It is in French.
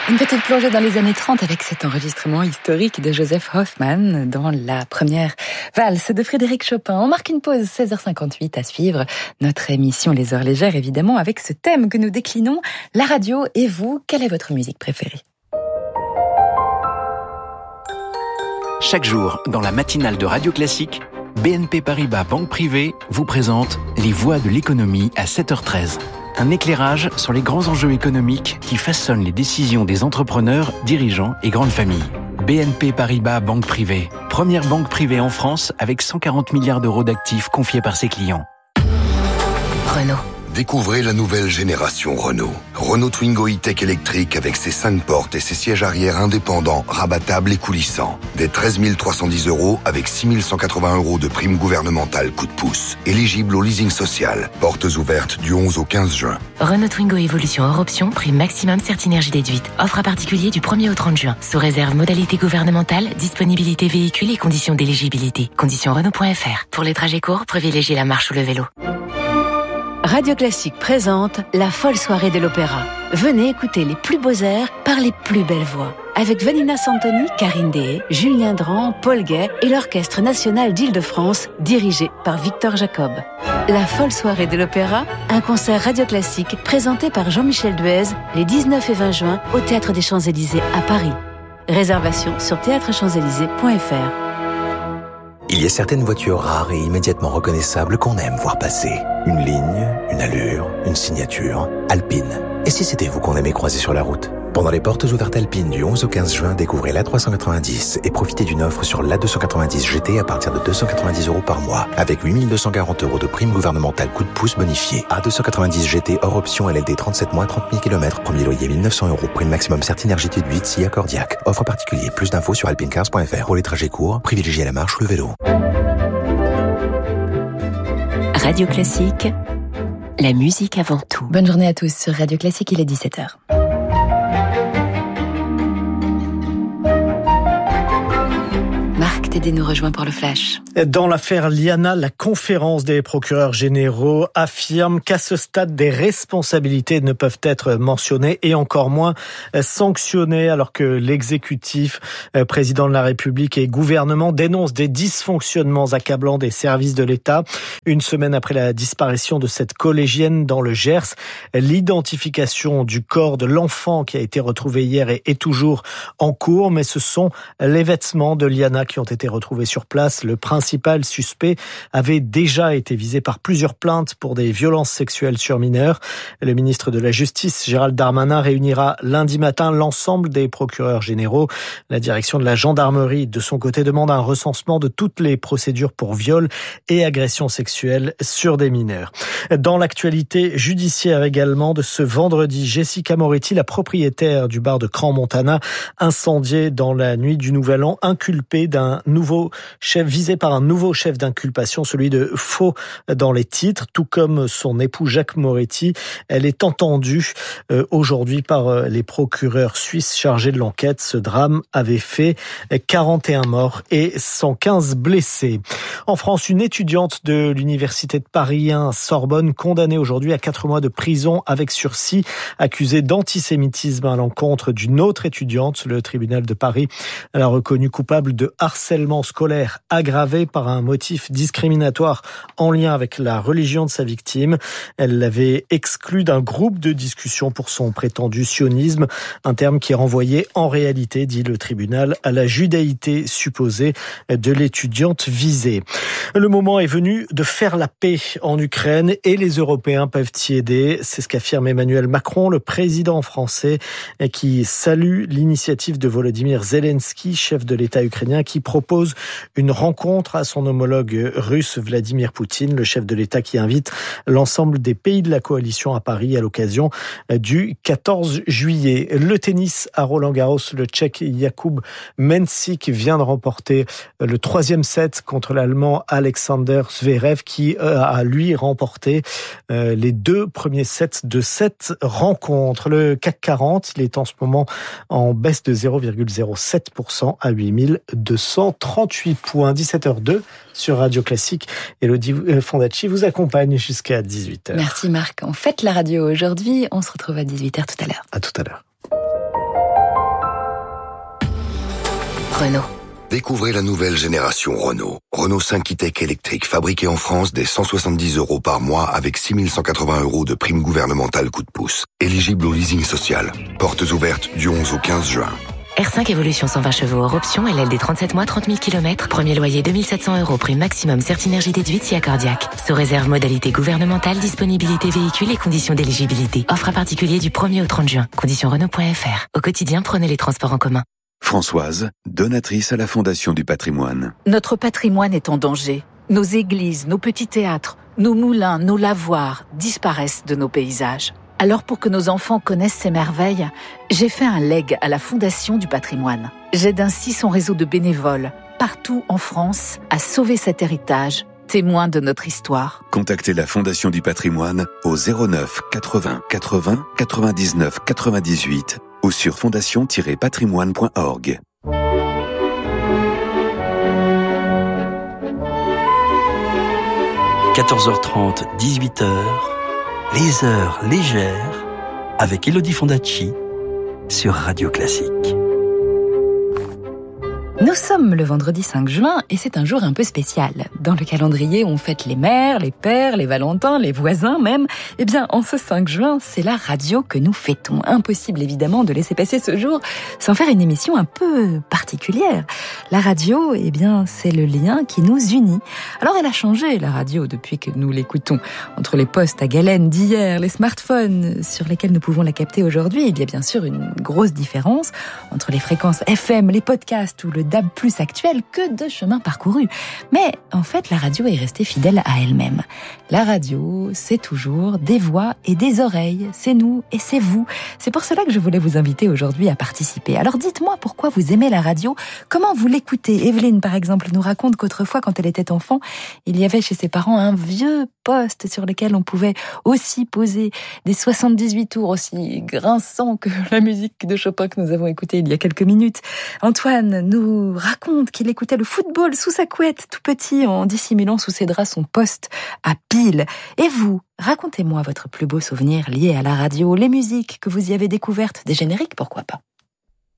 Une petite plongée dans les années 30 avec cet enregistrement historique de Joseph Hoffmann dans la première valse de Frédéric Chopin. On marque une pause, 16h58 à suivre notre émission Les Heures Légères, évidemment, avec ce thème que nous déclinons, la radio et vous, quelle est votre musique préférée ? Chaque jour, dans la matinale de Radio Classique, BNP Paribas Banque Privée vous présente Les Voix de l'économie à 7h13. Un éclairage sur les grands enjeux économiques qui façonnent les décisions des entrepreneurs, dirigeants et grandes familles. BNP Paribas Banque Privée, première banque privée en France avec 140 milliards d'euros d'actifs confiés par ses clients. Renault. Découvrez la nouvelle génération Renault. Renault Twingo E-Tech électrique avec ses 5 portes et ses sièges arrière indépendants, rabattables et coulissants. Dès 13 310 € avec 6 180 € de prime gouvernementale coup de pouce. Éligible au leasing social. Portes ouvertes du 11 au 15 juin. Renault Twingo Evolution hors option, prime maximum Certinergie déduite. Offre à particulier du 1er au 30 juin. Sous réserve modalité gouvernementale, disponibilité véhicule et conditions d'éligibilité. Conditions Renault.fr. Pour les trajets courts, privilégiez la marche ou le vélo. Radio Classique présente la folle soirée de l'opéra. Venez écouter les plus beaux airs par les plus belles voix. Avec Vanina Santoni, Karine Dehaye, Julien Dran, Paul Guay et l'Orchestre National d'Île-de-France, dirigé par Victor Jacob. La folle soirée de l'opéra, un concert Radio Classique présenté par Jean-Michel Duez les 19 et 20 juin au Théâtre des Champs-Élysées à Paris. Réservation sur théâtrechamps-élysées.fr. Il y a certaines voitures rares et immédiatement reconnaissables qu'on aime voir passer. Une ligne, une allure, une signature. Alpine. Et si c'était vous qu'on aimait croiser sur la route ? Pendant les portes ouvertes Alpine du 11 au 15 juin, découvrez l'A390 et profitez d'une offre sur l'A290 GT à partir de 290 € par mois, avec 8 240 € de prime gouvernementale coup de pouce bonifié. A290 GT hors option LLD 37 mois, 30 000 km, premier loyer 1 900 €, prime maximum Certinergie déduite, SIA Cordiac. Offre particulier, plus d'infos sur alpinecars.fr. Pour les trajets courts, privilégiez la marche ou le vélo. Radio Classique, la musique avant tout. Bonne journée à tous sur Radio Classique, il est 17h. Marc Tédé nous rejoint pour le Flash. Dans l'affaire Liana, la conférence des procureurs généraux affirme qu'à ce stade, des responsabilités ne peuvent être mentionnées et encore moins sanctionnées, alors que l'exécutif, président de la République et gouvernement dénoncent des dysfonctionnements accablants des services de l'État. Une semaine après la disparition de cette collégienne dans le Gers, l'identification du corps de l'enfant qui a été retrouvé hier est toujours en cours, mais ce sont les vêtements de Liana qui ont été retrouvés sur place. Le principal suspect avait déjà été visé par plusieurs plaintes pour des violences sexuelles sur mineurs. Le ministre de la Justice, Gérald Darmanin, réunira lundi matin l'ensemble des procureurs généraux. La direction de la gendarmerie, de son côté, demande un recensement de toutes les procédures pour viol et agression sexuelle sur des mineurs. Dans l'actualité judiciaire également de ce vendredi, Jessica Moretti, la propriétaire du bar de Crans-Montana, incendiée dans la nuit du Nouvel An, inculpée d'un nouveau chef, visé par un nouveau chef d'inculpation, celui de faux dans les titres, tout comme son époux Jacques Moretti. Elle est entendue aujourd'hui par les procureurs suisses chargés de l'enquête. Ce drame avait fait 41 morts et 115 blessés. En France, une étudiante de l'université de Paris 1 Sorbonne, condamnée aujourd'hui à 4 mois de prison avec sursis, accusée d'antisémitisme à l'encontre d'une autre étudiante. Le tribunal de Paris l'a reconnue coupable de harcèlement scolaire aggravé par un motif discriminatoire en lien avec la religion de sa victime. Elle l'avait exclue d'un groupe de discussion pour son prétendu sionisme, un terme qui renvoyait en réalité, dit le tribunal, à la judaïté supposée de l'étudiante visée. Le moment est venu de faire la paix en Ukraine et les Européens peuvent y aider. C'est ce qu'affirme Emmanuel Macron, le président français, qui salue l'initiative de Volodymyr Zelensky, chef de l'État ukrainien, qui propose une rencontre à son homologue russe Vladimir Poutine, le chef de l'État qui invite l'ensemble des pays de la coalition à Paris à l'occasion du 14 juillet. Le tennis à Roland-Garros, le Tchèque Jakub Mensik vient de remporter le 3e set contre l'Allemand Alexander Zverev qui a lui remporté les 2 premiers sets de cette rencontre. Le CAC 40, il est en ce moment en baisse de 0,07% à 8238 points. 17h02 sur Radio Classique. Elodie Fondacci vous accompagne jusqu'à 18h. Merci Marc. On fête la radio aujourd'hui. On se retrouve à 18h tout à l'heure. À tout à l'heure. Renault. Découvrez la nouvelle génération Renault. Renault 5 e-Tech électrique, fabriqué en France dès 170 € par mois avec 6 180 € de prime gouvernementale coup de pouce. Éligible au leasing social. Portes ouvertes du 11 au 15 juin. R5 Evolution 120 chevaux hors option, LLD 37 mois, 30 000 km. Premier loyer 2 700 €, prime maximum Certinergie déduite si accordiaque. Sous réserve modalité gouvernementale, disponibilité véhicule et conditions d'éligibilité. Offre à particulier du 1er au 30 juin. Conditions Renault.fr. Au quotidien, prenez les transports en commun. Françoise, donatrice à la Fondation du patrimoine. Notre patrimoine est en danger. Nos églises, nos petits théâtres, nos moulins, nos lavoirs disparaissent de nos paysages. Alors pour que nos enfants connaissent ces merveilles, j'ai fait un leg à la Fondation du patrimoine. J'aide ainsi son réseau de bénévoles, partout en France, à sauver cet héritage, témoin de notre histoire. Contactez la Fondation du patrimoine au 09 80 80 99 98 ou sur fondation-patrimoine.org. – 14h30, 18h, les heures légères avec Elodie Fondacci sur Radio Classique. Nous sommes le vendredi 5 juin et c'est un jour un peu spécial. Dans le calendrier, on fête les mères, les pères, les Valentins, les voisins même. Eh bien, en ce 5 juin, c'est la radio que nous fêtons. Impossible évidemment de laisser passer ce jour sans faire une émission un peu particulière. La radio, eh bien, c'est le lien qui nous unit. Alors elle a changé, la radio, depuis que nous l'écoutons. Entre les postes à galène d'hier, les smartphones sur lesquels nous pouvons la capter aujourd'hui, il y a bien sûr une grosse différence entre les fréquences FM, les podcasts ou le DAB+ actuel, que de chemin parcouru. Mais en fait, la radio est restée fidèle à elle-même. La radio, c'est toujours des voix et des oreilles. C'est nous et c'est vous. C'est pour cela que je voulais vous inviter aujourd'hui à participer. Alors dites-moi pourquoi vous aimez la radio, comment vous l'écoutez. Evelyne, par exemple, nous raconte qu'autrefois, quand elle était enfant, il y avait chez ses parents un vieux poste sur lequel on pouvait aussi poser des 78 tours aussi grinçants que la musique de Chopin que nous avons écoutée il y a quelques minutes. Antoine nous raconte qu'il écoutait le football sous sa couette, tout petit, en dissimulant sous ses draps son poste à pile. Et vous, racontez-moi votre plus beau souvenir lié à la radio, les musiques que vous y avez découvertes, des génériques, pourquoi pas.